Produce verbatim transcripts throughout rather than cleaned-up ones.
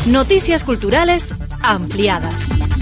Noticias culturales ampliadas.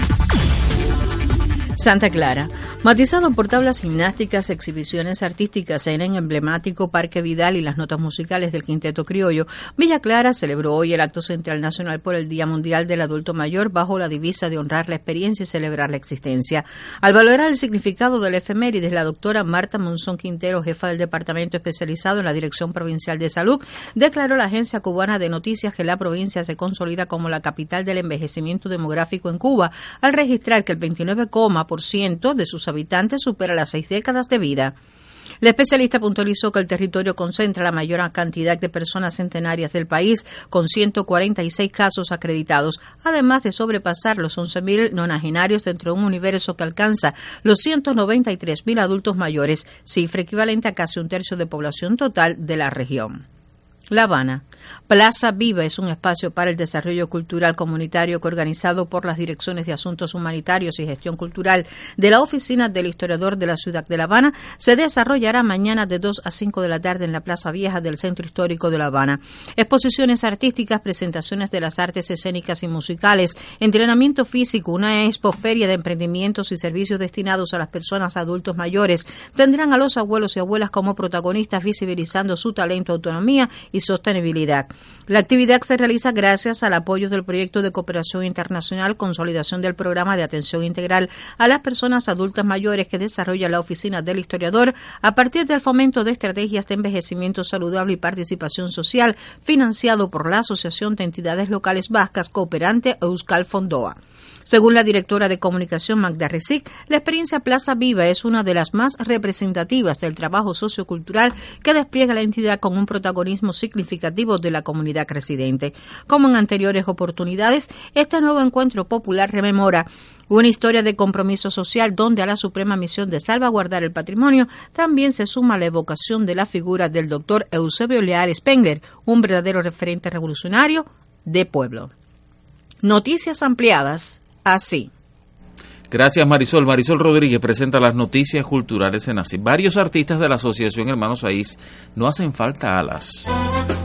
Santa Clara, matizado por tablas gimnásticas, exhibiciones artísticas en el emblemático Parque Vidal y las notas musicales del Quinteto Criollo, Villa Clara celebró hoy el acto central nacional por el Día Mundial del Adulto Mayor bajo la divisa de honrar la experiencia y celebrar la existencia. Al valorar el significado de la efemérides, la doctora Marta Monzón Quintero, jefa del Departamento Especializado en la Dirección Provincial de Salud, declaró a la Agencia Cubana de Noticias que la provincia se consolida como la capital del envejecimiento demográfico en Cuba, al registrar que el veintinueve por ciento de sus habitantes supera las seis décadas de vida. La especialista puntualizó que el territorio concentra la mayor cantidad de personas centenarias del país, con ciento cuarenta y seis casos acreditados, además de sobrepasar los once mil nonagenarios dentro de un universo que alcanza los ciento noventa y tres mil adultos mayores, cifra equivalente a casi un tercio de población total de la región. La Habana. Plaza Viva es un espacio para el desarrollo cultural comunitario que, organizado por las Direcciones de Asuntos Humanitarios y Gestión Cultural de la Oficina del Historiador de la Ciudad de La Habana, se desarrollará mañana de dos a cinco de la tarde en la Plaza Vieja del Centro Histórico de La Habana. Exposiciones artísticas, presentaciones de las artes escénicas y musicales, entrenamiento físico, una expoferia de emprendimientos y servicios destinados a las personas adultos mayores tendrán a los abuelos y abuelas como protagonistas, visibilizando su talento, autonomía y sostenibilidad. La actividad se realiza gracias al apoyo del Proyecto de Cooperación Internacional, consolidación del Programa de Atención Integral a las Personas Adultas Mayores que desarrolla la Oficina del Historiador a partir del fomento de estrategias de envejecimiento saludable y participación social, financiado por la Asociación de Entidades Locales Vascas Cooperante Euskal Fondoa. Según la directora de comunicación Magda Recic, la experiencia Plaza Viva es una de las más representativas del trabajo sociocultural que despliega la entidad con un protagonismo significativo de la comunidad residente. Como en anteriores oportunidades, este nuevo encuentro popular rememora una historia de compromiso social donde a la suprema misión de salvaguardar el patrimonio también se suma la evocación de la figura del doctor Eusebio Leal Spengler, un verdadero referente revolucionario de pueblo. Noticias ampliadas. Así. Gracias, Marisol. Marisol Rodríguez presenta las noticias culturales en Así. Varios artistas de la Asociación Hermanos Aís no hacen falta alas.